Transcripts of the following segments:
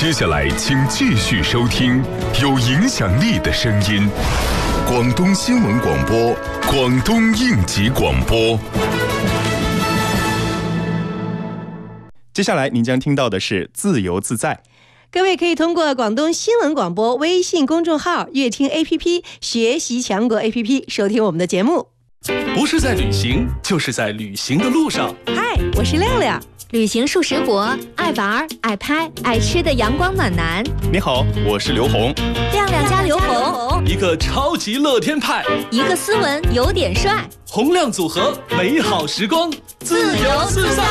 接下来，请继续收听有影响力的声音——广东新闻广播、广东应急广播。 接下来您将听到的是自由自在。 各位可以通过广东新闻广播微信公众号、乐听 APP、学习强国 APP 收听我们的节目。 不是在旅行，就是在旅行的路上。 嗨，我是亮亮。 旅行数十国，爱玩、爱拍、爱吃的阳光暖男。 你好，我是刘红。 亮亮加刘红， 一个超级乐天派， 一个斯文有点帅， 洪亮组合，美好时光，自由自在。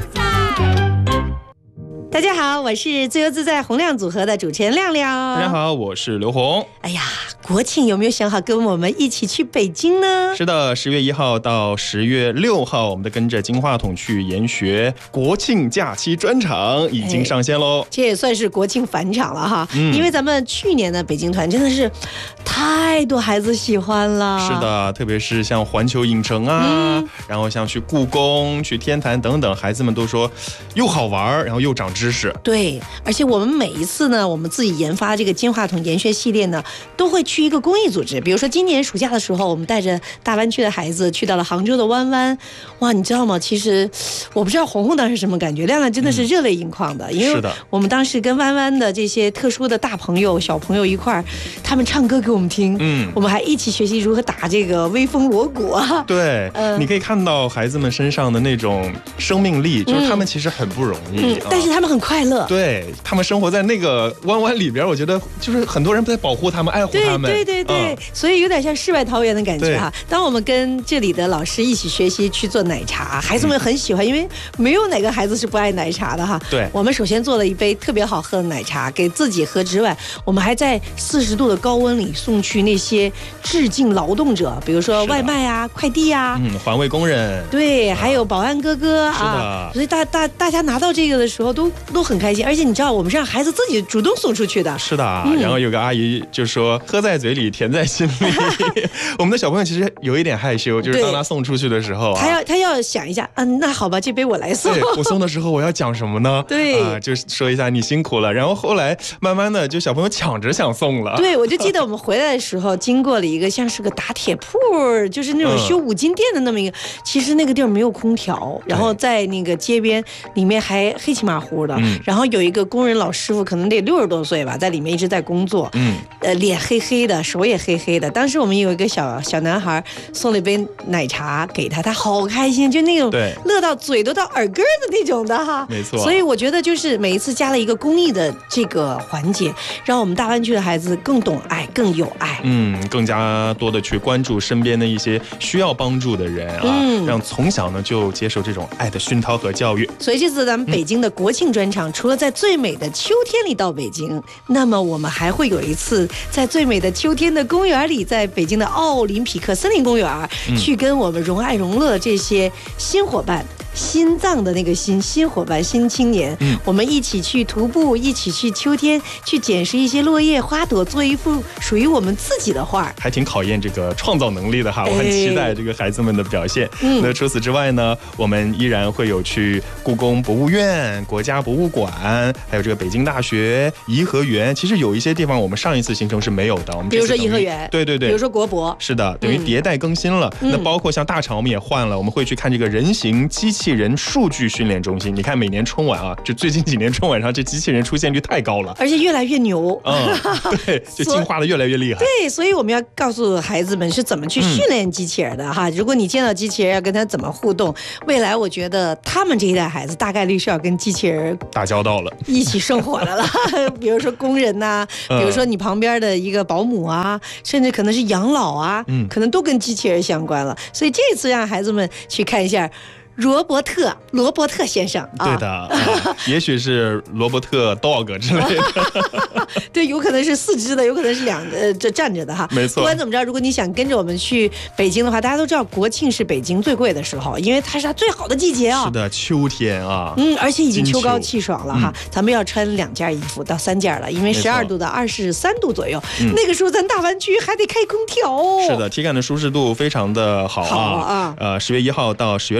大家好，我是自由自在洪亮组合的主持人亮亮。 大家好，我是刘红。 哎呀，国庆有没有想好跟我们一起去北京呢？ 是的，10月1号到10月6号，我们的跟着金话筒去研学国庆假期专场已经上线喽。 这也算是国庆返场了哈，因为咱们去年的北京团真的是太多孩子喜欢了。 是的，特别是像环球影城啊，然后像去故宫、去天坛等等，孩子们都说又好玩，然后又长知识。 对，而且我们每一次呢，我们自己研发这个金话筒研学系列呢，都会去一个公益组织。比如说今年暑假的时候，我们带着大湾区的孩子去到了杭州的湾湾。哇，你知道吗？其实我不知道红红当时什么感觉，亮亮真的是热泪盈眶的，因为我们当时跟湾湾的这些特殊的大朋友、小朋友一块儿，他们唱歌给我们听，我们还一起学习如何打这个威风锣鼓啊。 对，你可以看到孩子们身上的那种生命力，就是他们其实很不容易， 但是他们很快乐。 对，他们生活在那个湾湾里边，我觉得就是很多人在保护他们、爱护他们。 对，所以有点像世外桃源的感觉哈。当我们跟这里的老师一起学习去做奶茶，孩子们很喜欢，因为没有哪个孩子是不爱奶茶的哈。 对， 我们首先做了一杯特别好喝的奶茶给自己喝之外，我们还在40度的高温里送去那些致敬劳动者，比如说外卖啊、快递啊， 环卫工人， 对，还有保安哥哥啊。所以大家拿到这个的时候都很开心，而且你知道我们是让孩子自己主动送出去的。 是的，然后有个阿姨就说喝在嘴里甜在心里。我们的小朋友其实有一点害羞，就是当他送出去的时候他要想一下，那好吧，这杯我来送。 对，我送的时候我要讲什么呢？ 对， 就是说一下你辛苦了。然后后来慢慢的就小朋友抢着想送了。 对，我就记得我们回来的时候经过了一个像是个打铁铺，就是那种修五金店的那么一个，其实那个地儿没有空调，然后在那个街边里面还黑漆麻糊的，然后有一个工人老师傅，可能得60多岁吧，在里面一直在工作，脸黑黑的，手也黑黑的。当时我们有一个小男孩送了一杯奶茶给他，他好开心，就那种乐到嘴都到耳根的那种的哈。 没错。 所以我觉得就是每一次加了一个公益的这个环节，让我们大湾区的孩子更懂爱，更有爱， 更加多的去关注身边的一些需要帮助的人啊，让从小呢就接受这种爱的熏陶和教育。 所以这次咱们北京的国庆专场，除了在最美的秋天里到北京，那么我们还会有一次在最美的秋天的公园里，在北京的奥林匹克森林公园，去跟我们荣爱荣乐这些新伙伴。心脏的那个新伙伴、新青年，我们一起去徒步，一起去秋天，去捡拾一些落叶花朵，做一幅属于我们自己的画，还挺考验这个创造能力的哈。我很期待这个孩子们的表现。那除此之外呢，我们依然会有去故宫博物院、国家博物馆，还有这个北京大学、颐和园。其实有一些地方我们上一次行程是没有的，我们比如说颐和园， 对，比如说国博， 是的，等于迭代更新了。那包括像大厂我们也换了，我们会去看这个人形机器人数据训练中心。你看每年春晚啊，就最近几年春晚上这机器人出现率太高了， 而且越来越牛。 对，就进化的越来越厉害。 对，所以我们要告诉孩子们是怎么去训练机器人的哈。如果你见到机器人要跟他怎么互动，未来我觉得他们这一代孩子大概率是要跟机器人打交道了， 一起生活的了。比如说工人呐，比如说你旁边的一个保姆啊，甚至可能是养老啊，可能都跟机器人相关了。所以这次让孩子们去看一下罗伯特先生， 对的，也许是罗伯特 dog 之类的， 对，有可能是4只的，有可能是这站着的哈。 没错。 不管怎么着，如果你想跟着我们去北京的话，大家都知道国庆是北京最贵的时候，因为它是它最好的季节啊。 是的，秋天啊， 而且已经秋高气爽了哈。咱们要穿2件衣服到3件了，因为12度到23度左右，那个时候咱大湾区还得开空调哦。 是的，体感的舒适度非常的好啊。10月1号到10月6号，那我们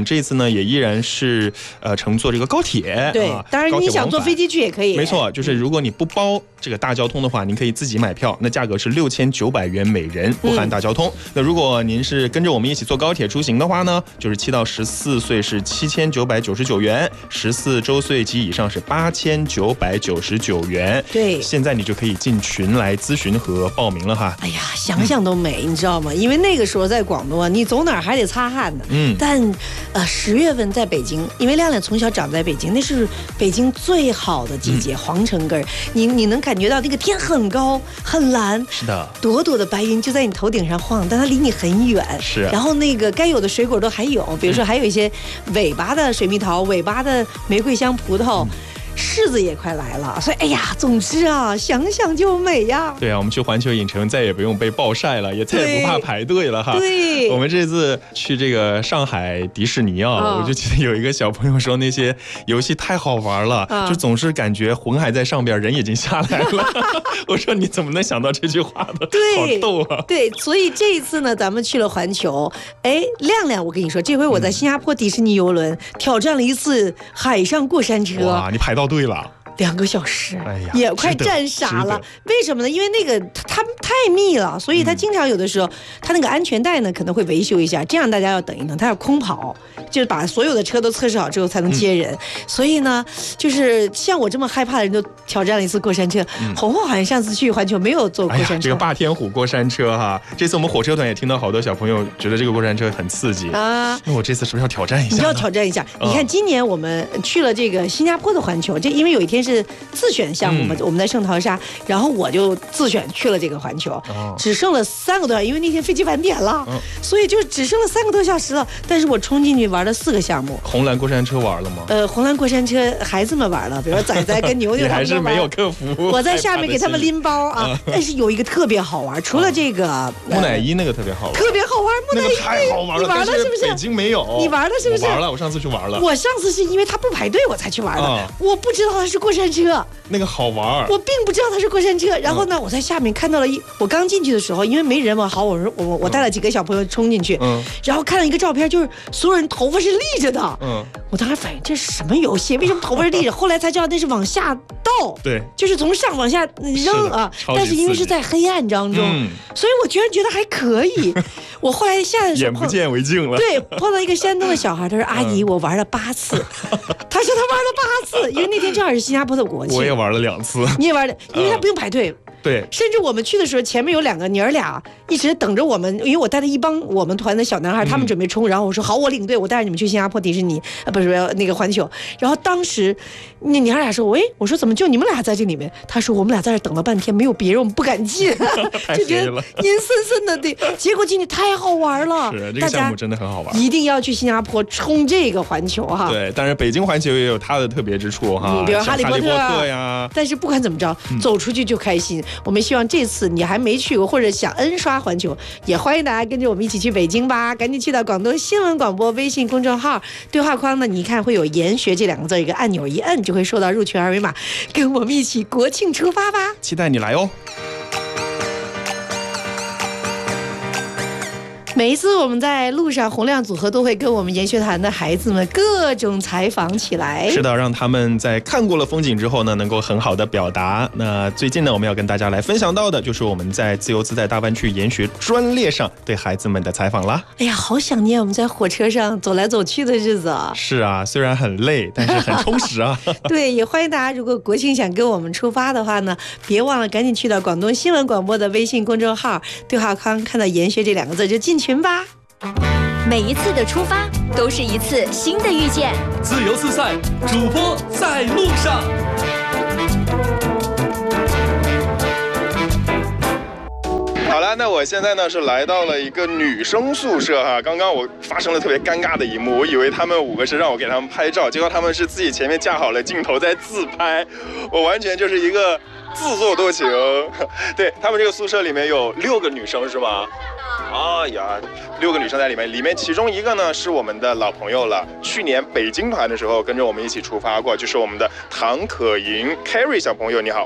们这一次呢也依然是乘坐这个高铁。 对，当然你想坐飞机去也可以。 没错，就是如果你不包这个大交通的话，您可以自己买票，那价格是6900元每人，不含大交通。那如果您是跟着我们一起坐高铁出行的话呢，就是7到14岁是7999元，14周岁及以上是8999元。 对， 现在你就可以进群来咨询和报名了哈。 哎呀，想想都美，你知道吗？因为那个时候在广东啊，你走哪儿还得擦汗呢。但10月份在北京，因为亮亮从小长在北京，那是北京最好的季节，皇城根儿，你能感觉到那个天很高很蓝， 是的， 朵朵的白云就在你头顶上晃，但它离你很远。 是， 然后那个该有的水果都还有，比如说还有一些尾巴的水蜜桃，尾巴的玫瑰香葡萄。柿子也快来了，所以哎呀，总之啊，想想就美呀。 对啊，我们去环球影城再也不用被暴晒了，也再也不怕排队了哈。 对， 我们这次去这个上海迪士尼啊，我就记得有一个小朋友说那些游戏太好玩了，就总是感觉魂还在上边，人已经下来了。我说你怎么能想到这句话的？ 对， 好逗啊。 对，所以这一次呢，咱们去了环球。哎，亮亮，我跟你说，这回我在新加坡迪士尼游轮挑战了一次海上过山车。 哇，你排到队了。 2个小时， 哎呀， 也快站傻了。为什么呢？因为那个它太密了，所以它经常有的时候，它那个安全带呢可能会维修一下，这样大家要等一等。它要空跑，就是把所有的车都测试好之后才能接人。所以呢，就是像我这么害怕的人都挑战了一次过山车。红红好像上次去环球没有坐过山车。 这个霸天虎过山车哈，这次我们火车团也听到好多小朋友觉得这个过山车很刺激啊。那我这次是不是要挑战一下？ 你要挑战一下。你看今年我们去了这个新加坡的环球，这因为有一天是自选项目嘛，我们在圣淘沙，然后我就自选去了这个环球，只剩了3个多小时，因为那天飞机晚点了，所以就只剩了3个多小时了。但是我冲进去玩了4个项目。 红蓝过山车玩了吗？ 红蓝过山车孩子们玩了，比如说仔仔跟牛牛他们还是没有克服。 我在下面给他们拎包啊，但是有一个特别好玩，除了这个木乃伊那个特别好玩， 特别好玩，木乃伊太好玩了， 你玩了是不是？ 北京没有， 你玩了是不是？ 我玩了，我上次去玩了。 我上次是因为他不排队我才去玩的，我不知道它是过山车。 那个好玩， 我并不知道它是过山车。然后呢，我在下面看到了我刚进去的时候，因为没人嘛，好，我带了几个小朋友冲进去，然后看了一个照片，就是所有人头发是立着的，我当时反应这是什么游戏？为什么头发是立着？后来才知道那是往下倒， 对， 就是从上往下扔啊。但是因为是在黑暗当中，所以我居然觉得还可以。我后来下的时候眼不见为净了。 对，碰到一个山东的小孩，他说：“阿姨，我玩了8次。”他说他玩了8次，因为那天正好是新加坡的国庆。 我也玩了2次。 你也玩了，因为他不用排队。 对， 甚至我们去的时候，前面有2个娘儿俩一直等着我们，因为我带了一帮我们团的小男孩，他们准备冲，然后我说好，我领队，我带着你们去新加坡迪士尼，不是那个环球。然后当时那娘儿俩说，喂，我说怎么就你们俩在这里面？他说我们俩在这等了半天，没有别人，我们不敢进，就觉得阴森森的。对，结果进去太好玩了， 是这个项目真的很好玩， 一定要去新加坡冲这个环球哈。 对，但是北京环球也有它的特别之处哈， 比如哈利波特呀。 但是不管怎么着，走出去就开心。我们希望这次你还没去过或者想 N 刷环球，也欢迎大家跟着我们一起去北京吧！赶紧去到广东新闻广播微信公众号对话框呢，你看会有研学这2个字，一个按钮一摁就会收到入群二维码，跟我们一起国庆出发吧！ 期待你来哦。 每一次我们在路上，洪亮组合都会跟我们研学团的孩子们各种采访起来。 是的，让他们在看过了风景之后呢，能够很好的表达。那最近呢，我们要跟大家来分享到的就是我们在自由自在大湾区研学专列上对孩子们的采访啦。 哎呀，好想念我们在火车上走来走去的日子啊！ 是啊，虽然很累，但是很充实啊。 对，也欢迎大家，如果国庆想跟我们出发的话呢，别忘了赶紧去到广东新闻广播的微信公众号对话框，看到研学这2个字就进群吧。 每一次的出发都是一次新的遇见。 自由自在，主播在路上。 好了，那我现在呢是来到了一个女生宿舍哈。刚刚我发生了特别尴尬的一幕，我以为他们5个是让我给他们拍照，结果他们是自己前面架好了镜头在自拍，我完全就是一个自作多情。对，他们这个宿舍里面有6个女生是吗？哎呀，6个女生在里面其中一个呢是我们的老朋友了，去年北京团的时候跟着我们一起出发过，就是我们的唐可盈 Carrie 小朋友，你好。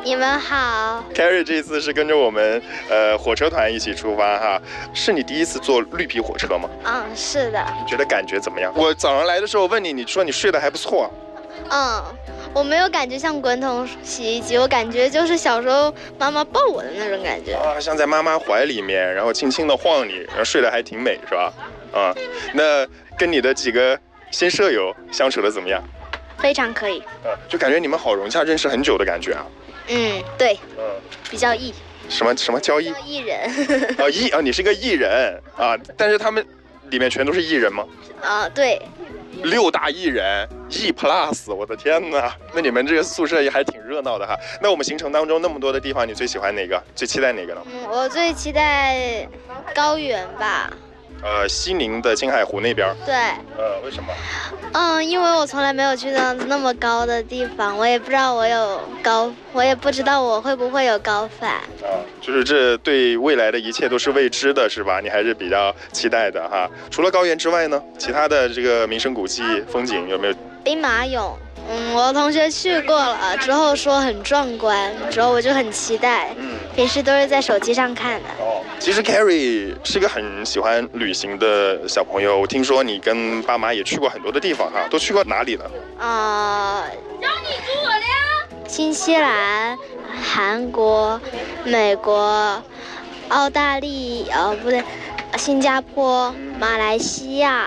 你们好。 Carrie 这次是跟着我们火车团一起出发哈，是你第一次坐绿皮火车吗？ 嗯，是的。 你觉得感觉怎么样？我早上来的时候问你，你说你睡得还不错。 我没有感觉像滚筒洗衣机，我感觉就是小时候妈妈抱我的那种感觉啊，像在妈妈怀里面，然后轻轻的晃你，然后睡得还挺美，是吧？那跟你的几个新舍友相处的怎么样？ 非常可以。 就感觉你们好融洽，认识很久的感觉啊。 对。比较艺。 什么交易？ 艺人。 你是个艺人啊，但是他们里面全都是艺人吗？ 对。 6大艺人，E+，我的天哪！那你们这个宿舍也还挺热闹的哈。那我们行程当中那么多的地方，你最喜欢哪个？最期待哪个呢？ 我最期待高原吧。 西宁的青海湖那边。 对。 为什么？ 因为我从来没有去到那么高的地方，我也不知道我不知道我会不会有高反。 就是这对未来的一切都是未知的，是吧？你还是比较期待的哈。除了高原之外呢，其他的这个名胜古迹、风景有没有？ 兵马俑。我同学去过了，之后说很壮观，之后我就很期待。平时都是在手机上看的。 其实 Carrie 是一个很喜欢旅行的小朋友，我听说你跟爸妈也去过很多的地方哈，都去过哪里呢？ 让你住我的。新西兰、韩国、美国、澳大利亚，不对，新加坡、马来西亚，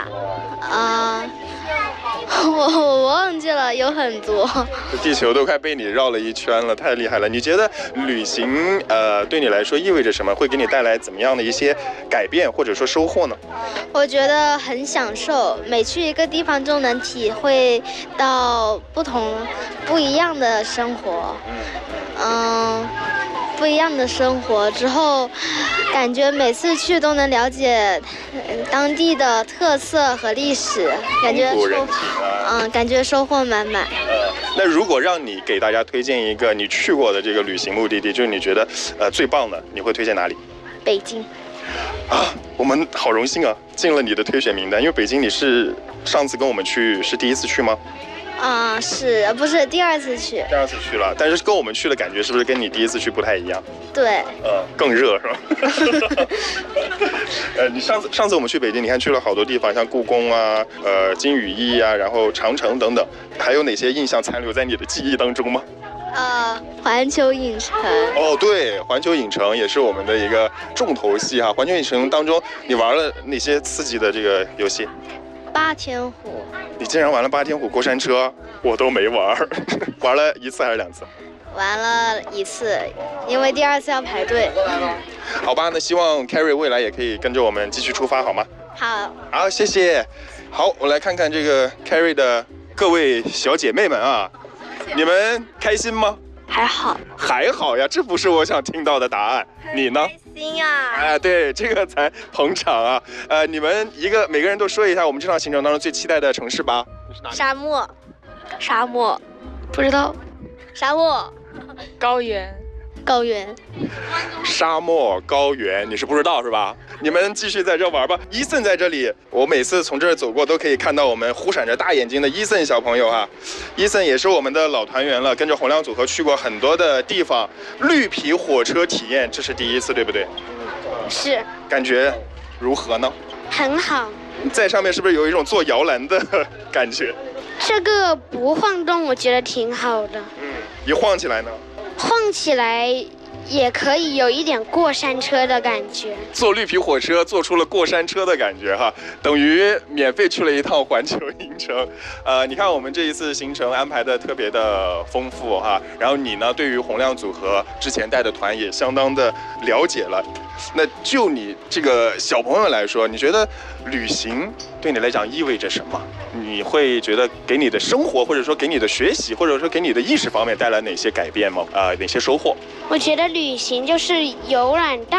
我忘记了，有很多。 地球都快被你绕了一圈了，太厉害了！你觉得旅行对你来说意味着什么？会给你带来怎么样的一些改变或者说收获呢？ 我觉得很享受，每去一个地方就能体会到不一样的生活。不一样的生活之后，感觉每次去都能了解当地的特色和历史，感觉收获满满。 那如果让你给大家推荐一个你去过的这个旅行目的地，就是你觉得最棒的，你会推荐哪里？ 北京。 我们好荣幸啊，进了你的推选名单。因为北京你是上次跟我们去是第一次去吗？ 不是第二次去？ 第二次去了，但是跟我们去的感觉是不是跟你第一次去不太一样？ 对。 更热是吧？你上次我们去北京，你看去了好多地方，像故宫啊，金羽翼啊，然后长城等等，还有哪些印象残留在你的记忆当中吗？ 环球影城。 对，环球影城也是我们的一个重头戏哈。环球影城当中，你玩了哪些刺激的这个游戏 ？8天湖。 你竟然玩了8天湖过山车，我都没玩。玩了1次还是2次？ 玩了1次，因为第2次要排队。 好吧，那希望 Carrie 未来也可以跟着我们继续出发，好吗？ 好， 谢谢。好，我来看看这个 Carrie 的各位小姐妹们啊，你们开心吗？ 还好呀，这不是我想听到的答案。你呢？ 开心啊！ 对，这个才捧场啊。你们每个人都说一下我们这趟行程当中最期待的城市吧。 沙漠，不知道。沙漠， 高原。 沙漠、高原，你是不知道是吧？你们继续在这玩吧。伊森在这里，我每次从这儿走过都可以看到我们忽闪着大眼睛的伊森小朋友哈。伊森也是我们的老团员了，跟着洪亮组合去过很多的地方。绿皮火车体验，这是第一次，对不对？ 是。 感觉如何呢？ 很好。 在上面是不是有一种坐摇篮的感觉？ 这个不晃动，我觉得挺好的。 一晃起来呢？ 晃起来也可以有一点过山车的感觉。 坐绿皮火车做出了过山车的感觉哈，等于免费去了一趟环球影城。你看我们这一次行程安排的特别的丰富哈，然后你呢对于洪亮组合之前带的团也相当的了解了。那就你这个小朋友来说，你觉得旅行对你来讲意味着什么？你会觉得给你的生活，或者说给你的学习，或者说给你的意识方面带来哪些改变吗？哪些收获？ 我觉得旅行就是游览大